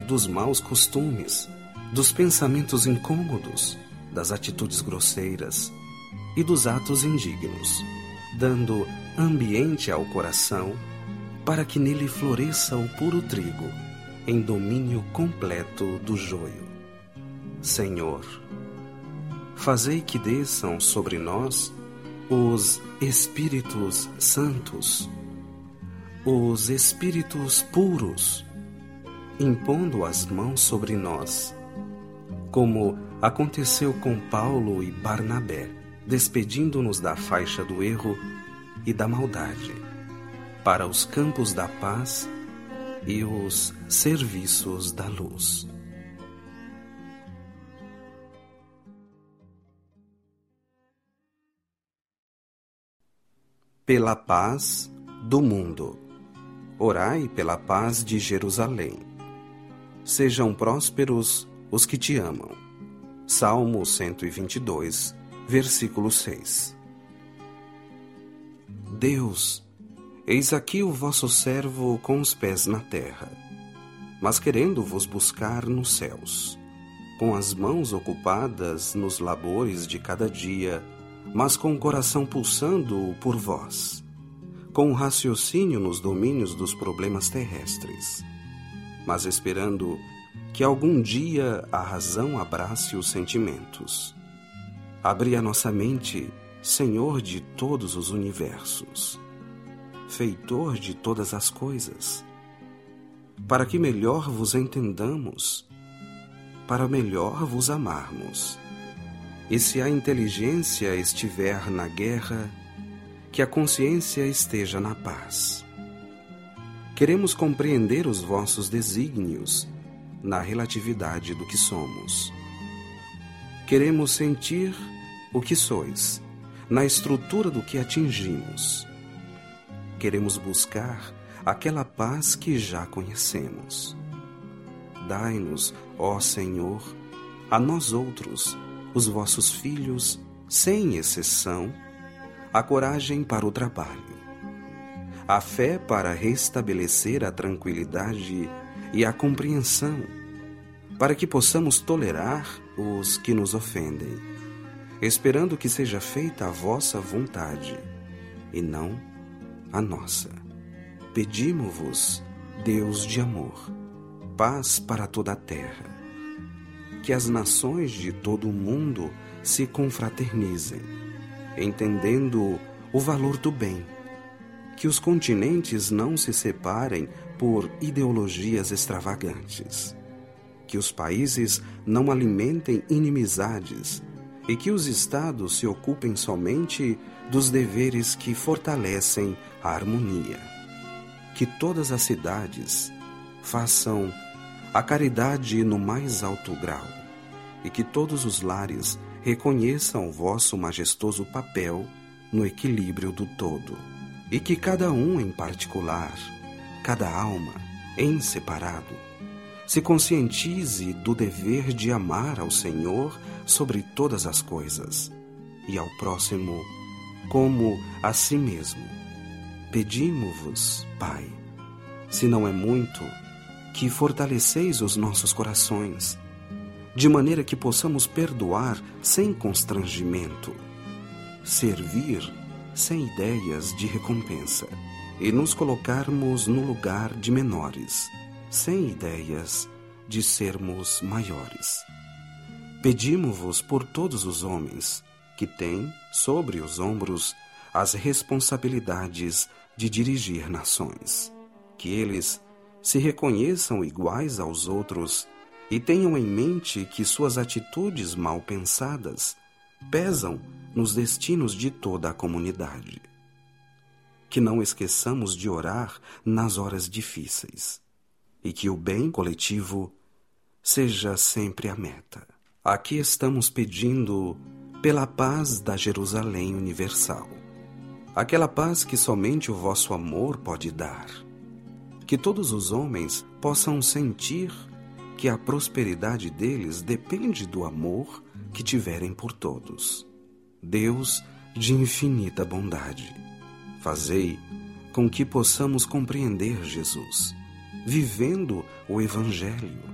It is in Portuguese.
dos maus costumes, dos pensamentos incômodos, das atitudes grosseiras e dos atos indignos, dando ambiente ao coração para que nele floresça o puro trigo, em domínio completo do joio. Senhor, fazei que desçam sobre nós os Espíritos Santos, os Espíritos puros, impondo as mãos sobre nós, como aconteceu com Paulo e Barnabé, despedindo-nos da faixa do erro e da maldade, para os campos da paz e os serviços da luz. Pela paz do mundo. Orai pela paz de Jerusalém. Sejam prósperos os que te amam. Salmo 122, versículo 6. Deus, eis aqui o vosso servo com os pés na terra, mas querendo vos buscar nos céus, com as mãos ocupadas nos labores de cada dia, mas com o coração pulsando por vós, com o raciocínio nos domínios dos problemas terrestres, mas esperando que algum dia a razão abrace os sentimentos. Abri a nossa mente, Senhor de todos os universos, Feitor de todas as coisas, para que melhor vos entendamos, para melhor vos amarmos. E se a inteligência estiver na guerra, que a consciência esteja na paz. Queremos compreender os vossos desígnios na relatividade do que somos. Queremos sentir o que sois, na estrutura do que atingimos. Queremos buscar aquela paz que já conhecemos. Dai-nos, ó Senhor, a nós outros, os vossos filhos, sem exceção, a coragem para o trabalho, a fé para restabelecer a tranquilidade e a compreensão, para que possamos tolerar os que nos ofendem, esperando que seja feita a vossa vontade, e não a nossa. Pedimo-vos, Deus de amor, paz para toda a terra, que as nações de todo o mundo se confraternizem, entendendo o valor do bem, que os continentes não se separem por ideologias extravagantes, que os países não alimentem inimizades e que os estados se ocupem somente dos deveres que fortalecem a harmonia, que todas as cidades façam a caridade no mais alto grau, e que todos os lares reconheçam o vosso majestoso papel no equilíbrio do todo, e que cada um em particular, cada alma em separado, se conscientize do dever de amar ao Senhor sobre todas as coisas, e ao próximo como a si mesmo. Pedimo-vos, Pai, se não é muito, que fortaleceis os nossos corações, de maneira que possamos perdoar sem constrangimento, servir sem ideias de recompensa, e nos colocarmos no lugar de menores, sem ideias de sermos maiores. Pedimo-vos por todos os homens que têm sobre os ombros as responsabilidades de dirigir nações, que eles se reconheçam iguais aos outros e tenham em mente que suas atitudes mal pensadas pesam nos destinos de toda a comunidade. Que não esqueçamos de orar nas horas difíceis e que o bem coletivo seja sempre a meta. Aqui estamos pedindo pela paz da Jerusalém universal, aquela paz que somente o vosso amor pode dar. Que todos os homens possam sentir que a prosperidade deles depende do amor que tiverem por todos. Deus de infinita bondade, fazei com que possamos compreender Jesus, vivendo o Evangelho,